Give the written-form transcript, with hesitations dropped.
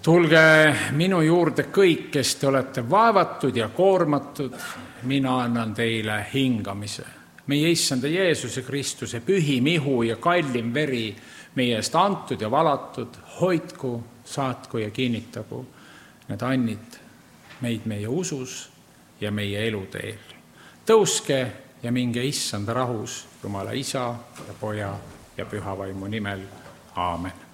Tulge minu juurde kõik, kes te olete vaevatud ja koormatud, mina annan teile hingamise. Meie Issanda Jeesuse Kristuse pühim ihu ja kallim veri meie eest antud ja valatud, hoidku, saatku ja kinnitagu need annid meid meie usus ja meie eluteel. Tõuske ja minge Issanda rahus, Jumala Isa ja Poja ja Püha Vaimu nimel. Aamen.